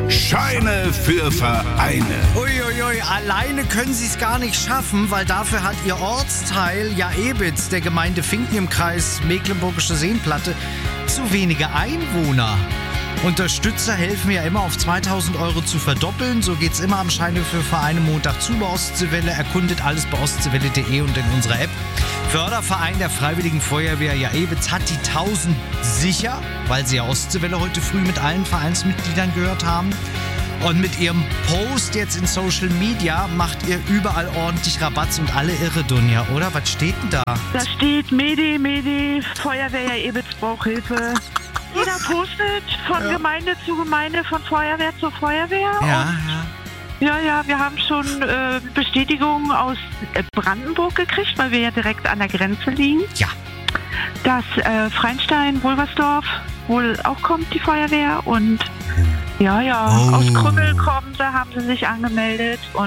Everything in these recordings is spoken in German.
Scheine für Vereine. Uiuiui, alleine können sie es gar nicht schaffen, weil dafür hat ihr Ortsteil Jaebitz der Gemeinde Finken im Kreis Mecklenburgische Seenplatte zu wenige Einwohner. Unterstützer helfen ja immer auf 2.000 Euro zu verdoppeln. So geht's immer am Scheine für Vereine Montag zu bei Ostseewelle. Erkundet alles bei ostseewelle.de und in unserer App. Förderverein der Freiwilligen Feuerwehr Jaebitz hat die 1.000 sicher, weil sie ja Ostseewelle heute früh mit allen Vereinsmitgliedern gehört haben. Und mit ihrem Post jetzt in Social Media macht ihr überall ordentlich Rabatz und alle irre, Dunja, oder? Was steht denn da? Da steht Medi, Feuerwehr Jaebitz braucht Hilfe. Jeder postet von Gemeinde zu Gemeinde, von Feuerwehr zu Feuerwehr. Ja, wir haben schon Bestätigung aus Brandenburg gekriegt, weil wir ja direkt an der Grenze liegen. Ja. Dass Freinstein, Wolversdorf wohl auch kommt, die Feuerwehr. Und aus Krümmel kommen sie, haben sie sich angemeldet. Und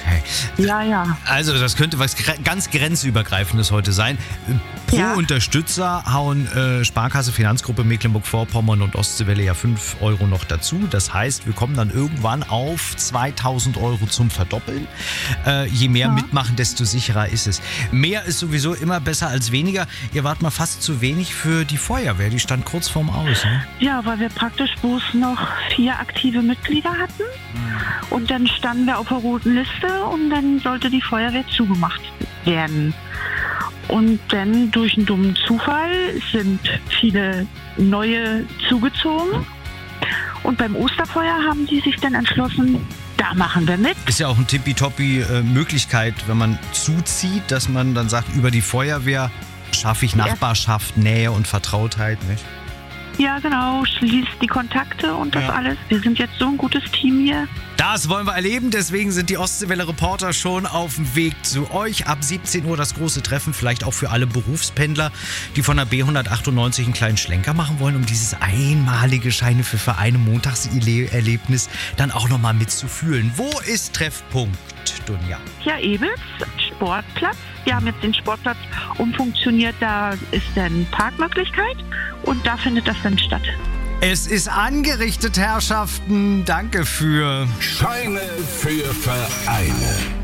ja. Also das könnte was ganz grenzübergreifendes heute sein. Pro Unterstützer hauen Sparkasse, Finanzgruppe Mecklenburg-Vorpommern und Ostseewelle ja 5 Euro noch dazu. Das heißt, wir kommen dann irgendwann auf 2.000 Euro zum Verdoppeln. Je mehr mitmachen, desto sicherer ist es. Mehr ist sowieso immer besser als weniger. Ihr wart mal fast zu wenig für die Feuerwehr. Die stand kurz vorm Aus. Ne? Ja, weil wir praktisch bloß noch 4 aktive Mitglieder hatten. Und dann standen wir auf der roten Liste und dann sollte die Feuerwehr zugemacht werden. Und dann durch einen dummen Zufall sind viele neue zugezogen. Und beim Osterfeuer haben die sich dann entschlossen, da machen wir mit. Ist ja auch eine tippitoppi Möglichkeit, wenn man zuzieht, dass man dann sagt, über die Feuerwehr schaffe ich Nachbarschaft, Nähe und Vertrautheit, nicht? Ja, genau, schließt die Kontakte und das alles. Wir sind jetzt so ein gutes Team hier. Das wollen wir erleben, deswegen sind die Ostseewelle-Reporter schon auf dem Weg zu euch. Ab 17 Uhr das große Treffen, vielleicht auch für alle Berufspendler, die von der B198 einen kleinen Schlenker machen wollen, um dieses einmalige Scheine für Vereine Montagserlebnis dann auch nochmal mitzufühlen. Wo ist Treffpunkt, Dunja? Ja, Ebitz, Sportplatz. Wir haben jetzt den Sportplatz umfunktioniert, da ist dann Parkmöglichkeit und da findet das dann statt. Es ist angerichtet, Herrschaften. Danke für Scheine für Vereine.